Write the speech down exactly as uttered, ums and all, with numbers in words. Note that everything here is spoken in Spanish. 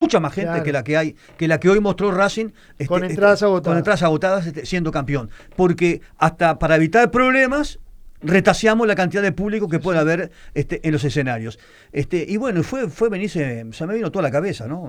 mucha más gente Claro. que la que hay, que la que hoy mostró Racing este, Con entradas este, agotadas. con entradas agotadas este, siendo campeón. Porque hasta para evitar problemas retaseamos la cantidad de público que puede haber este, en los escenarios. Este, y bueno, fue, fue venirse, se me vino toda la cabeza, ¿no?